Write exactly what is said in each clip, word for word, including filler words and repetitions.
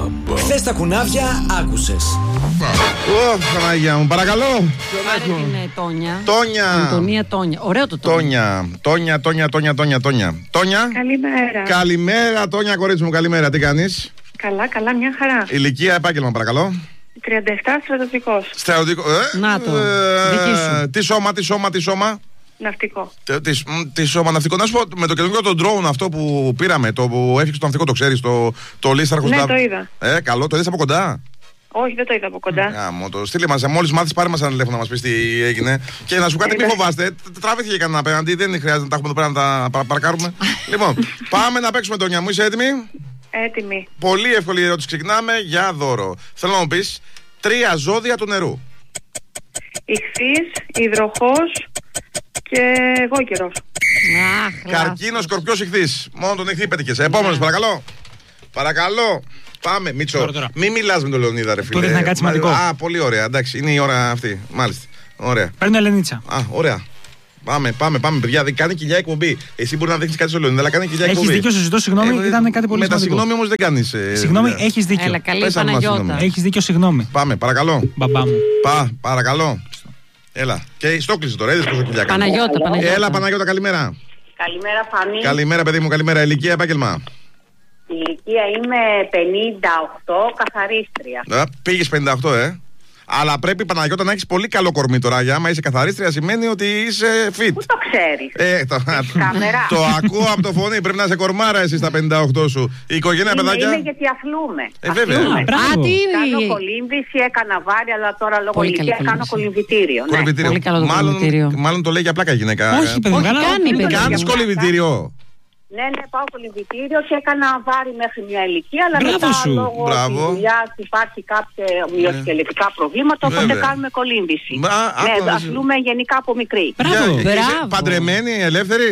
Χθες τα κουνάβια άκουσες. Ω, Παναγία μου, παρακαλώ. Πάρε την Τόνια. Τόνια. Αντωνία Τόνια. Ωραίο το Τόνια. Τόνια, Τόνια, Τόνια, Τόνια, Τόνια. Τόνια. Καλημέρα. Καλημέρα, Τόνια, κορίτσι μου, καλημέρα. Τι κάνεις? Καλά, καλά, μια χαρά. Ηλικία, επάγγελμα, παρακαλώ. τριάντα επτά, στρατιωτικός. Στρατιωτικό. Ε, Να το. ε, Δική σου. Τι σώμα, τι σώμα, τι σώμα. Ναυτικό. Τι, τι, τι σώμα ναυτικό. Να σου πω, με το καινούργιο το drone αυτό που πήραμε, το που έφτιαξε το ναυτικό, το ξέρεις, το, το Λίσταρχος. Ναι, το είδα. Ε, καλό, το είδες από κοντά. Όχι, δεν το είδα από κοντά. Γάμο το. Στείλε μας, μόλις μάθεις πάρε μας ένα τηλέφωνο να μας πεις τι έγινε. Και να σου πω κάτι, μην φοβάστε. Τράβηθηκε κανένα απέναντι, δεν χρειάζεται να τα έχουμε εδώ πέρα να τα παρα, παρακάρουμε. Λοιπόν, πάμε να παίξουμε, Τόνια μου, είσαι έτοιμη? Έτοιμη. Πολύ εύκολη ερώτηση, ξεκινάμε για δώρο. Θέλω να μου πεις τρία ζώδια του νερού. Ιχθύς, υδροχός και βόκερος. Καρκίνος, σκορπιός, ιχθύς. Μόνο τον ιχθύ πέτυχες. Επόμενος, παρακαλώ. Παρακαλώ. Πάμε, Μίτσο. Τώρα, τώρα. Μην μιλάς με τον Λεωνίδα, ρε φίλε. Του έδειχνα κάτι σημαντικό. Α, πολύ ωραία. Εντάξει, είναι η ώρα αυτή. Μάλιστα. Ωραία. Παίρνω Ελενίτσα. Α, ωραία. Πάμε, πάμε, πάμε, παιδιά. Κάνει κοιλιά εκπομπή. Εσύ μπορεί να δείχνει κάτι στο Λεωνίδα, αλλά κάνει κοιλιά εκπομπή. Έχεις δίκιο, σου ζητώ συγγνώμη, Ε, ήταν κάτι πολύ με τα σημαντικό. συγγνώμη όμως δεν κάνεις. Ε, Συγγνώμη, δουλειά. έχεις δίκιο. Έλα, καλή Πες αν μας Παναγιώτα. συγγνώμη. Έχεις δίκιο, συγγνώμη. Πάμε, παρακαλώ. Μπαμπά μου. Πα, παρακαλώ. Έλα. Και στο κλείσε τώρα, είδες πόσο κοιλιά κάνει. Παναγιώτα, Παναγιώτα. Έλα, Παναγιώτα, καλημέρα. Καλημέρα, Φανή. Καλημέρα, παιδί μου, καλημέρα. Ηλικία, επάγγελμα. Η ηλικία είμαι πενήντα οκτώ, καθαρίστρια. Α, πήγες πενήντα οκτώ, ε. Αλλά πρέπει, Παναγιώτα, να έχεις πολύ καλό κορμί τώρα. Για άμα είσαι καθαρίστρια, σημαίνει ότι είσαι fit. Πού το ξέρεις? Ε, το, Κάμερα. το ακούω από το φωνή. Πρέπει να είσαι κορμάρα εσύ στα πενήντα οκτώ σου. Η οικογένεια, Είμαι, παιδάκια. είμαι γιατί αθλούμε. Ε, βέβαια. Αθλούμε. Α, μπράβο. Α, τι Κάνω είναι. κολύμβηση, έκανα βάρη, αλλά τώρα λόγω Πολύ καλή ηλικίας κάνω κολύμβηση. κολυμβητήριο. Ναι. Κολυμβητήριο. Πολύ καλό το μάλλον, κολυμβητήριο. μάλλον το λέει για πλάκα η γυναίκα. Όχι, παιδί μου, Όχι, καλά. κάνει, παιδί. Κάνεις κολυμβητήριο. Ναι, ναι, πάω κολυμβητήριο και έκανα βάρη μέχρι μια ηλικία, αλλά Μπράβο μετά σου. λόγω Μπράβο. της δουλειάς υπάρχει κάποια μυοσκελετικά προβλήματα, οπότε Βέβαια. κάνουμε κολύμβηση. Μα, Ναι, άκου να σε- αθλούμε γενικά από μικρή. Μπράβο. Για- είσαι Μπράβο. παντρεμένη, ελεύθερη.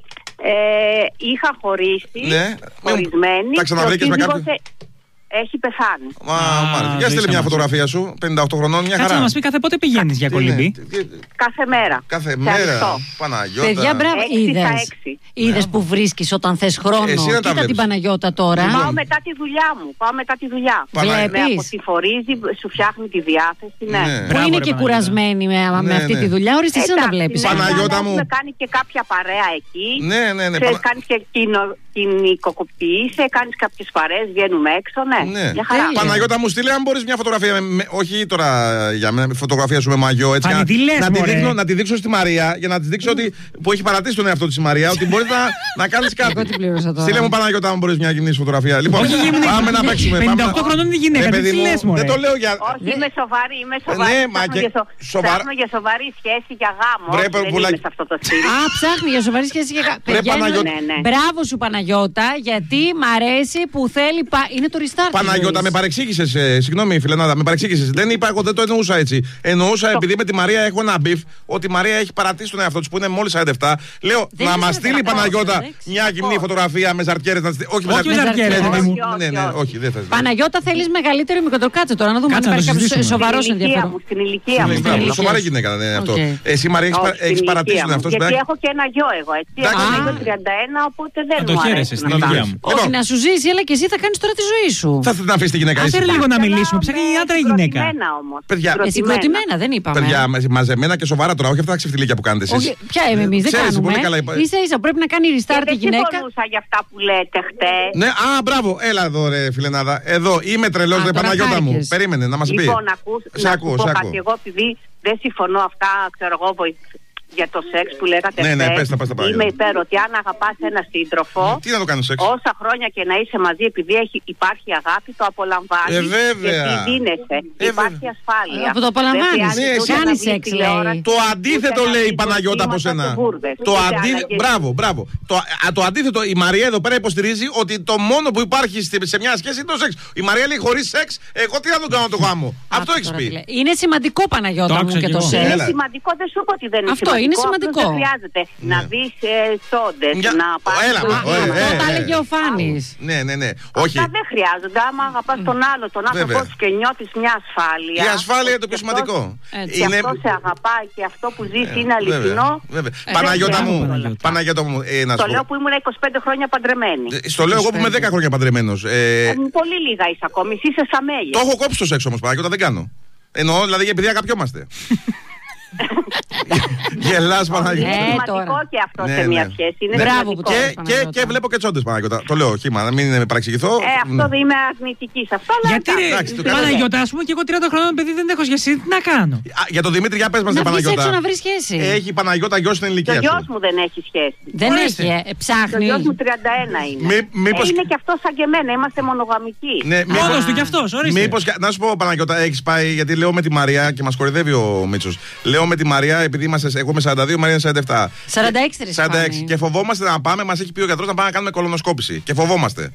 Ε, είχα χωρίσει, Ναι. χωρισμένη, Τα ξαναβρήκες με και ο σύζυγος κάποιον? ε- έχει πεθάνει. Μα, μάλιστα. Για στείλε ζήσαμε. μια φωτογραφία σου, πενήντα οκτώ χρονών, μια Κάτσε χαρά. να μας πει κάθε πότε πηγαίνεις για Τι είναι, κολυμπή. τι- τι- Κάθε μέρα. Κάθε Σε μέρα. αριστό. Παναγιώτα. Παιδιά, μπράβο. Έξι στα Είδες. έξι. Είδες που βρίσκεις όταν θες χρόνο. Εσύ να τα Κοίτα την βλέπεις. Παναγιώτα τώρα. Πάω μετά τη δουλειά μου. Πάω μετά τη δουλειά. Πανα- Με Βλέπεις. αποθυφορίζει, σου φτιάχνει τη διάθεση. Ναι. Ναι. Που Μπράβο, είναι ρε, και Παναγιώτα. κουρασμένη με, με Ναι, αυτή ναι. τη δουλειά. Ορίστε, εσύ να τα Εντάξει, βλέπεις. ναι, Παναγιώτα αλλά μου. Έχουμε κάνει και κάποια παρέα εκεί. Ναι, ναι, ναι. Ξέρεις, Πανα- κάνεις και κοινο- κοινικοποιείσαι, κάνεις κάποιες παρέες, βγαίνουμε έξω, ναι. Ναι. Μια χαρά. Τέλεια. Παναγιώτα μου, στείλε αν μπορείς μια φωτογραφία. Με, με- όχι τώρα για μένα, φωτογραφία σου με μαγιό. Έτσι, Φανή, να, τι λες, να, τη μωρέ. δείχνω, να τη δείξω στη Μαρία για να τη δείξω ότι, που έχει παρατήσει τον εαυτό της η Μαρία, ότι μπορεί να, να κάνεις κάτι. Εγώ την πλήρωσα τώρα. Στείλε μου, Παναγιώτα, αν μπορείς μια γυμνή φωτογραφία. Λοιπόν, Όχι γυμνή. πάμε να παίξουμε. πενήντα οκτώ πάμε να- χρονών είναι η γυναίκα, Ε, τι παιδί της μου, λες, μωρέ. δεν το λέω για. Όχι, είμαι σοβαρή, είμαι σοβαρή. Ναι, μα Ψάχνω και για σο- σοβαρά- ψάχνω για σοβαρή σχέση, για γάμο. Βρε, Όχι, δεν πουλάκι. είμαι σε αυτό το στυλ. Α, ψάχνει για σοβαρή σχέση και κα- Παιδιά, Παναγιώτα. Ναι, ναι. μπράβο σου, Παναγιώτα, γιατί μ' αρέσει που θέλει. πα- Είναι το restart. της Παναγιώτα, ζωής. με παρεξήγησες. Ε, συγγνώμη, φιλενάδα, με παρεξήγησες. Δεν είπα, εγώ δεν το εννοούσα έτσι. Εννοούσα, επειδή με τη Μαρία έχω ένα μπιφ, ότι η Μαρία έχει παρατήσει τον εαυτό της που είναι μόλις σαράντα επτά. Λέω Δεν να είναι μας στείλει η σαράντα επτά, Παναγιώτα εντάξει. μια γυμνή φωτογραφία με ζαρκέρες. να στείλει- Όχι με Όχι με ζαρκέρες. ζαρκέρες, Ναι, ναι, παιδί μου. ναι, ναι, ναι, όχι, δεν θες. Παναγιώτα, θέλεις μεγαλύτερο ή μικρότερο? Κάτσε τώρα να δούμε Κάτσε αν να το υπάρχει κάποιο συζητήσουμε. σοβαρό Στην ηλικία ενδιαφέρον. μου, στην ηλικία μου. ηλικία. Μπράβο, ηλικία σοβαρή σου. γυναίκα δεν είναι αυτό. Οκ. Εσύ, Μαρία, έχεις Όχι, πα- στην έχεις ηλικία παρατήσει τον μου. εαυτό σου. Γιατί παιδάκι. έχω και ένα γιο εγώ, έτσι. Εντάξει. Έχω Α. λίγο τριάντα ένα, οπότε δεν Να το μου χαίρεσαι αρέσουν στην αυτά. ηλικία μου. Όχι, Λοιπόν. να σου ζήσει, αλλά και εσύ θα κάνεις τώρα τη ζωή σου. Θα θέλετε να αφήσει τη γυναίκα Άσε ήσυχη. λίγο να Καλά, μιλήσουμε. Ψάχνει με άντρα ή γυναίκα. συγκροτημένα όμως. Παιδιά, Ε, συγκροτημένα δεν είπαμε. Παιδιά, με- μαζεμένα και σοβαρά τώρα, όχι αυτά τα ξεφτιλίκια που κάνετε εσείς. Όχι, ποια είμαι εμείς, δεν Ξέρεις, κάνουμε. πολύ καλά είπα- Ίσα ίσα πρέπει να κάνει Και restart η δεν γυναίκα. συμφωνούσα για αυτά που λέτε χτες. Ναι, α, μπράβο, έλα εδώ, ρε φιλενάδα. Εδώ, είμαι τρελός, Α, ρε τώρα Παναγιώτα μου. χάρηκες. Περίμενε να μας πει. Λοιπόν, ακούς, Σε να ακούω, σου πω σε κάτι. ακούω. Εγώ επειδή δεν συμφωνώ αυτά, ξέρω εγώ, βοη- για το σεξ που λέγατε Ναι, ναι, χθες, πες τα, πες τα, Παναγιώτα. είμαι υπέρ ότι αν αγαπάς ένα σύντροφο, Τι να το κάνεις σεξ. όσα χρόνια και να είσαι μαζί, επειδή έχει, υπάρχει αγάπη, το απολαμβάνεις. Ε, βέβαια. Γιατί δίνεσαι. Ε, υπάρχει ασφάλεια. Από το απολαμβάνεις. Δεν χρειάζεται Ναι, ούτε εσύ- να Κάνεις δεις σεξ, τηλεόραση, λέει. Το αντίθετο ούτε να λέει η δεις Παναγιώτα από δοσήματα σένα. και βούρδες, Το ούτε αντί... αλλαγές. Μπράβο, μπράβο. Το, α, το αντίθετο, η Μαρία εδώ πέρα υποστηρίζει ότι το μόνο που υπάρχει στη- σε μια σχέση είναι το σεξ. Η Μαρία λέει χωρίς σεξ, εγώ τι να τον κάνω το γάμο. Αυτό Άκου έχεις τώρα πει. τι λέει. Είναι σημαντικό, Παναγιώτα Το μου, άκουσα και κι το εγώ. σεξ. Είναι Έλα. σημαντικό, δεν σου είπα ότι δεν είναι Αυτό σημαντικό. είναι σημαντικό. Δεν χρειάζεται να δει σόντες, Για- να πάρει. Έλα, μα, ε, Αυτό ε, τα ε. έλεγε ο Φάνης. Ναι, ναι, ναι. Όχι. Αυτά δεν χρειάζονται. Άμα αγαπάς τον άλλο, τον άνθρωπό Βέβαια. σου και νιώθεις μια ασφάλεια. Η ασφάλεια είναι το πιο και σημαντικό. αυτός- Έτσι. Και αυτό σε αγαπάει και αυτό που ζεις είναι αληθινό. Βέβαια, βέβαια. Ε, Παναγιώτα δεν μου, χρειάζεται. Παναγιώτα μου, ε, να σου Το πω. λέω που ήμουν είκοσι πέντε χρόνια παντρεμένη. Ε, Στο λέω εγώ που είμαι δέκα χρόνια παντρεμένος. Ε, Ε, Πολύ λίγα είσαι ακόμη. Εσύ είσαι σαν Το έχω κόψει το σεξ όμως, Παναγιώτα, δεν κάνω. Εννοώ, δηλαδή επειδή αγαπιόμαστε. Γελάς, Παναγιώτα. Ε, Είναι σημαντικό τώρα. και αυτό Ναι, σε μια ναι. σχέση. Είναι Ναι. Μπράβο που σημαντικό. το Και, λες, και, Παναγιώτα. και βλέπω και τσόντες, Παναγιώτα. Το λέω, χήμα, να μην με παραξηγηθώ. Ε, αυτό δεν είμαι αρνητική σε αυτό. Αλλά Γιατί ρε, εντάξει, το κάνω. Παναγιώτα, α πούμε και εγώ τριάντα χρόνων παιδί δεν έχω σχέση. Τι να κάνω. Α, για τον Δημήτρη, για πες μας, Να ρε βγεις Παναγιώτα. έξω να βρεις σχέση. Έχει η Παναγιώτα γιος στην Και ηλικία ο σου. γιος μου δεν έχει σχέση. Δεν Ορίστε. έχει, ε, Το ψάχνει. γιος μου τριάντα ένα είναι. Μη- μήπως- Ε, είναι και αυτό σαν και εμένα. Είμαστε μονογαμικοί. Ναι, μήπως- Μόνος του κι αυτός, ορίστε. Μήπως, να σου πω Παναγιώτα, έχεις πάει, γιατί λέω με τη Μαρία και μας κορυδεύει ο Μίτσος. Λέω με τη Μαρία, επειδή είμαστε, εγώ είμαι σαράντα δύο, η Μαρία είναι σαράντα επτά. σαράντα έξι ρε σαράντα έξι. Φάνη. Και φοβόμαστε να πάμε, μας έχει πει ο γιατρός να πάμε να κάνουμε κολονοσκόπηση. Και φοβόμαστε.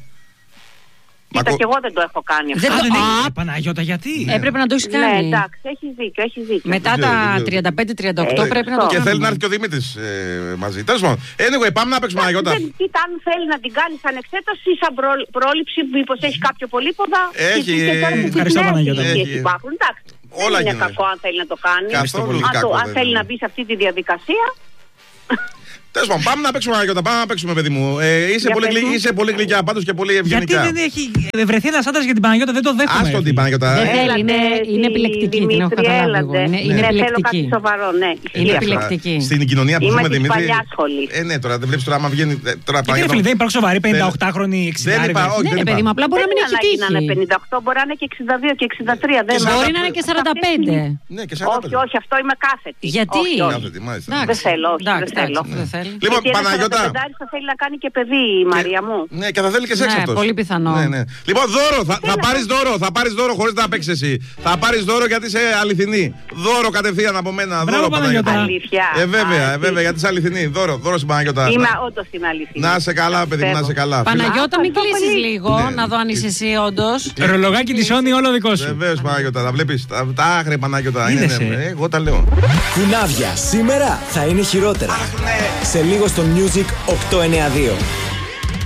Μα Κοίτα, κο- και εγώ δεν το έχω κάνει αυτό. Δεν Α, το- δεν Α, έχει. Παναγιώτα, γιατί. Έπρεπε να το έχει Ναι, κάνει. εντάξει, έχει δίκιο, έχει δίκιο. Μετά Δεν ξέρω, δεν τα ξέρω. τριάντα πέντε τριάντα οκτώ Ε, πρέπει να το αυτό. Και θέλει να κάνουμε. έρθει και ο Δημήτρης ε, μαζί. Τέλος πάντων. Anyway, πάμε να παίξουμε Παναγιώτα. Δεν- Κοίτα, αν θέλει να την κάνει σαν εξέταση, σαν προ- πρόληψη, μήπω έχει κάποιο πολύποδα. Έχει, Και τώρα που ευχαριστώ, νέες Παναγιώτα. ηλικίες Έχει. υπάρχουν. Εντάξει, Όλα δεν είναι γίνονται. κακό αν θέλει να το κάνει. Καθόλου Αν, κακό το, αν δεν θέλει είναι. να μπει σε αυτή τη διαδικασία. Τέλος πάντων, πάμε να παίξουμε Παναγιώτα. Πάμε να παίξουμε, παιδί μου. Ε, είσαι, Για πολύ, πες γλυ- μου. είσαι πολύ γλυκιά πάντως και πολύ Γιατί ευγενικά. δεν έχει βρεθεί ένα άντρα για την Παναγιώτα, δεν το δέχομαι. Άστον ρε, την φίλε. Παναγιώτα. Δεν ε. θέλει, είναι, Έλατε, είναι τη επιλεκτική, την έχω Δημήτρη, καταλάβει εγώ. έλατε. Είναι, είναι Ναι, θέλω κάτι επιλεκτική. σοβαρό, ναι. Είναι Ισχύει αυτό. επιλεκτική. Στην κοινωνία που Είμαι ζούμε, της Δημήτρη. παλιάς σχολής. Ε, ναι, τώρα δεν βλέπεις τώρα άμα βγαίνει. ε, Τώρα Γιατί ρε φίλε, δεν υπάρχουν σοβαροί πενηνταοκτάχρονοι, Δεν εξήντα. είπα, όχι, Ναι, δεν ρε είπα. παιδί μου, απλά μπορεί να μην έχει είναι ανάγκη να είναι τύχει. πενήντα οκτώ, μπορεί να είναι και εξήντα δύο και εξήντα τρία. Δεν σαράντα Μπορεί να είναι και σαράντα πέντε. Ναι, και σαράντα Όχι, πέντε. όχι, αυτό είμαι κάθετη. Γιατί? Όχι, όχι. Κάθετη, μάλιστα. Εντάξει. Δεν θέλω, όχι, Εντάξει, δεν θέλω. εντάξει, δεν θέλει. Λοιπόν, Γιατί ένα Παναγιώτα. σαρανταπεντάρης θα θέλει να κάνει και παιδί η Μαρία μου. Ναι, και θα θέλει και σεξ Ναι, αυτός. πολύ πιθανό. Ναι, ναι. Λοιπόν, δώρο, θα, θα πάρεις δώρο, θα πάρεις δώρο χωρίς να παίξεις εσύ. Θα πάρεις δώρο γιατί είσαι αληθινή. Δώρο κατευθείαν από μένα. Μπράβο, Δώρο, Παναγιώτα. Αλήθεια. Ε, βέβαια, Α, ε, βέβαια, γιατί είσαι αληθινή. Δώρο, δώρο στην Παναγιώτα. Είμαι Να- όντως είμαι αληθινή. Να σε καλά, παιδί μου, να σε καλά. Παναγιώτα, μην Αυτό κλείσεις πολύ. λίγο, Ναι. να δω αν είσαι εσύ όντως. Ρολογάκι τη Sony, όλο δικό σου. Βεβαίω, Παναγιώτα, τα βλέπεις. Τα, τα άχρη, Παναγιώτα. Είναι, Είδες, ναι, ε. ε, εγώ τα λέω. Κουνάβια σήμερα θα είναι χειρότερα. Σε λίγο στο Music οκτακόσια ενενήντα δύο.